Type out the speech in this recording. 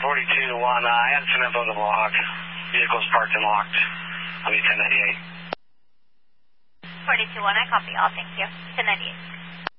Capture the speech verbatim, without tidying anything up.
forty-two to one. Uh, I had some info to Mohawk. Vehicles parked and locked on the ten ninety-eight. forty-two one, I copy all. Thank you. ten ninety-eight.